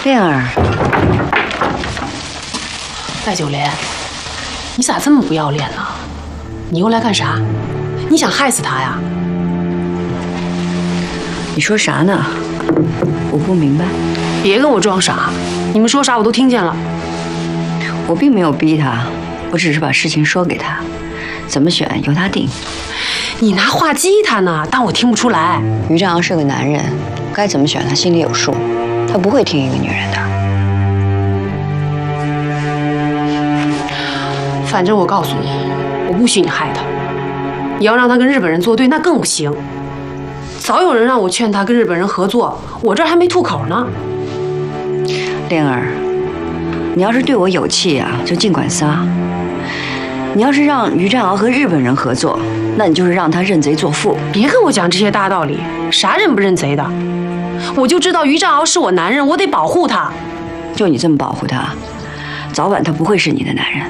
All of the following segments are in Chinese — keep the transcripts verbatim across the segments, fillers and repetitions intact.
恋儿， 戴九莲，你咋这么不要脸呢？你又来干啥？你想害死他呀？ 你说啥呢？我不明白。 别跟我装傻，你们说啥我都听见了。 我并没有逼他，我只是把事情说给他，怎么选由他定。 你拿话激他呢，当我听不出来。 于正阳是个男人，该怎么选他心里有数，他不会听一个女人的。 反正我告诉你，我不许你害他。你要让他跟日本人作对，那更不行。早有人让我劝他跟日本人合作，我这儿还没吐口呢。 恋儿，你要是对我有气啊，就尽管撒。你要是让于占鳌和日本人合作，那你就是让他认贼作父。 别跟我讲这些大道理，啥认不认贼的？我就知道于占鳌是我男人，我得保护他。 就你这么保护他，早晚他不会是你的男人。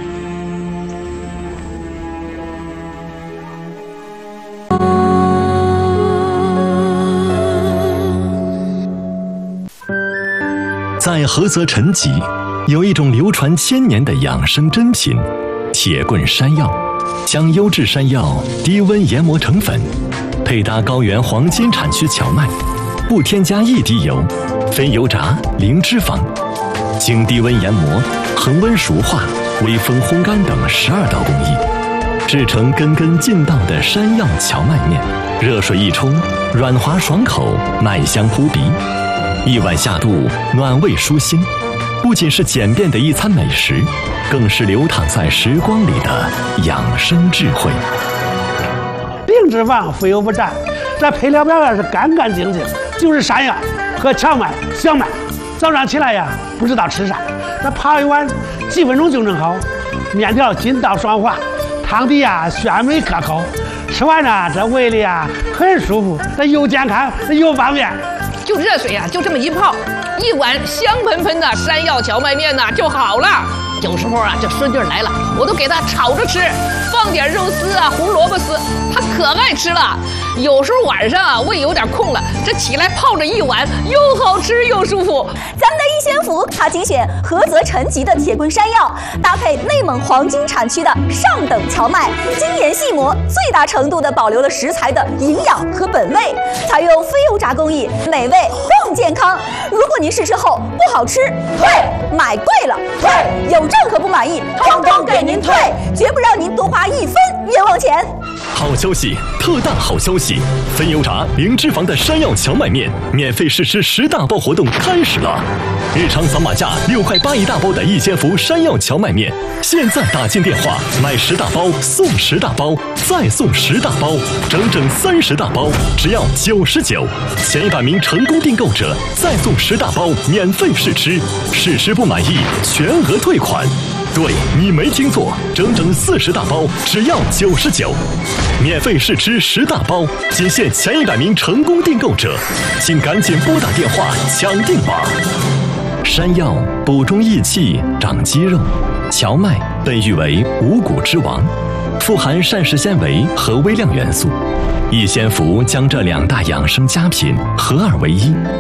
在菏泽陈集，有一种流传千年的养生珍品——铁棍山药。将优质山药低温研磨成粉，配搭高原黄金产区荞麦，不添加一滴油，非油炸，零脂肪，经低温研磨、恒温熟化、微风烘干等十二道工艺，制成根根劲道的山药荞麦面。热水一冲，软滑爽口，麦香扑鼻。一碗下肚，暖胃舒心，不仅是简便的一餐美食，更是流淌在时光里的养生智慧。 零脂肪，非油不沾，这配料表也是干干净净，就是山药和荞麦、小麦。早上起来呀，不知道吃啥，那泡一碗，几分钟就能好。面条筋道爽滑，汤底呀鲜美可口，吃完呢，这胃里啊很舒服，这又健康又方便。 就热水啊，就这么一泡，一碗香喷喷的山药荞麦面呢就好了。有时候啊，这孙女来了，我都给她炒着吃，放点肉丝啊、胡萝卜丝，她可爱吃了。有时候晚上啊，胃有点空了，这起来泡着一碗，又好吃又舒服。 咱们的一仙府，它精选菏泽陈集的铁棍山药，搭配内蒙黄金产区的上等荞麦，精研细磨，最大程度的保留了食材的营养和本味，采用非油炸工艺，美味更健康。如果您试吃后不好吃，退；买贵了，退；有证可不满意，通通给您退，绝不让您多花一分冤枉钱。 好消息，特大好消息！非油炸、零脂肪的山药荞麦面免费试吃十大包活动开始了！日常扫码价六块八一大包的一千伏山药荞麦面，现在打进电话买十大包送十大包，再送十大包，整整三十大包，只要九十九。前一百名成功订购者再送十大包免费试吃，试吃不满意全额退款。对，你没听错，整整四十大包，只要九十九，免费试吃十大包，仅限前一百名成功订购者，请赶紧拨打电话抢订吧。山药补中益气，长肌肉；荞麦被誉为五谷之王，富含膳食纤维和微量元素。一仙福将这两大养生佳品合二为一，